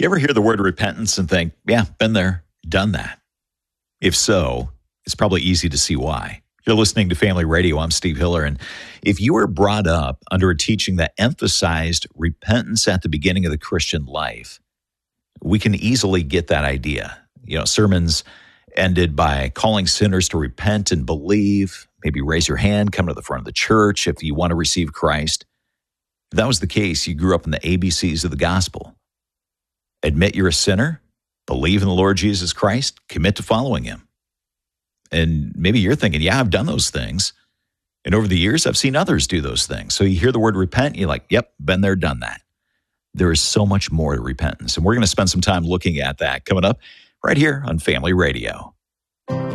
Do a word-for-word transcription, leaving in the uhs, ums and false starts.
You ever hear the word repentance and think, yeah, been there, done that? If so, it's probably easy to see why. You're listening to Family Radio. I'm Steve Hiller. And if you were brought up under a teaching that emphasized repentance at the beginning of the Christian life, we can easily get that idea. You know, sermons ended by calling sinners to repent and believe, maybe raise your hand, come to the front of the church if you want to receive Christ. If that was the case, you grew up in the A B Cs of the gospel. Admit you're a sinner, believe in the Lord Jesus Christ, commit to following him. And maybe you're thinking, yeah, I've done those things. And over the years, I've seen others do those things. So you hear the word repent, you're like, yep, been there, done that. There is so much more to repentance. And we're going to spend some time looking at that coming up right here on Family Radio.